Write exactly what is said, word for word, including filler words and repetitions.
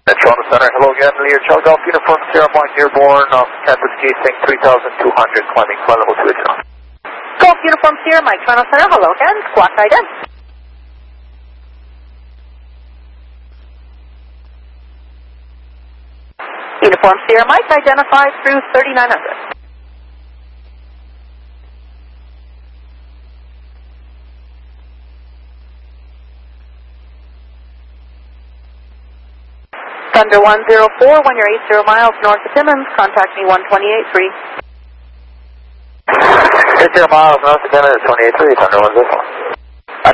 Toronto Center, hello again, Lear Charlie Golf Uniform Sierra Mike Airborne, off campus G-Sync three thousand two hundred, climbing flight level two eighty. Golf Uniform Sierra Mike Toronto Center, hello again, squawk ident. Uniform Sierra Mike identified through thirty-nine hundred. Thunder one zero four, when you're eighty miles north of Timmins, contact me one twenty-eight three. eighty miles north of Timmins, twenty-eight three, Thunder one zero four.